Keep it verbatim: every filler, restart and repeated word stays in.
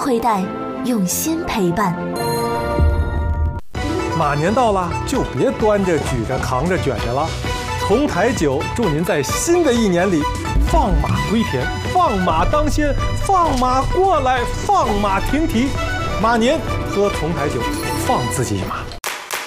惠带，用心陪伴。 马年到了，就别端着、举着、扛着、卷着了。重台酒祝您在新的一年里放马归田，放马当先，放马过来，放马停蹄。马年喝重台酒，放自己一马。